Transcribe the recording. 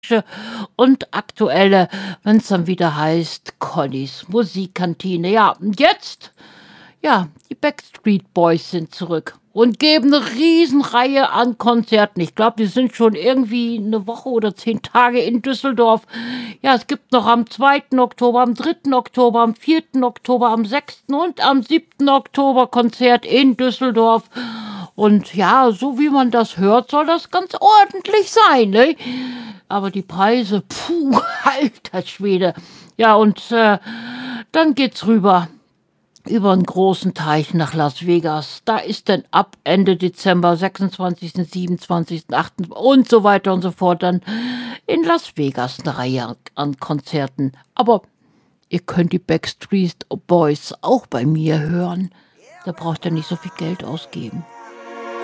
und aktuelle, wenn es dann wieder heißt, Connys Musikkantine. Ja, und jetzt, ja, die Backstreet Boys sind zurück und geben eine Riesenreihe an Konzerten. Ich glaube, die sind schon irgendwie eine Woche oder 10 Tage in Düsseldorf. Ja, es gibt noch am 2. Oktober, am 3. Oktober, am 4. Oktober, am 6. und am 7. Oktober Konzert in Düsseldorf. Und ja, so wie man das hört, soll das ganz ordentlich sein, ne? Aber die Preise, puh, alter Schwede. Ja, und dann geht's rüber über einen großen Teich nach Las Vegas. Da ist dann ab Ende Dezember, 26., 27., 28. und so weiter und so fort, dann in Las Vegas eine Reihe an Konzerten. Aber ihr könnt die Backstreet Boys auch bei mir hören. Da braucht ihr nicht so viel Geld ausgeben.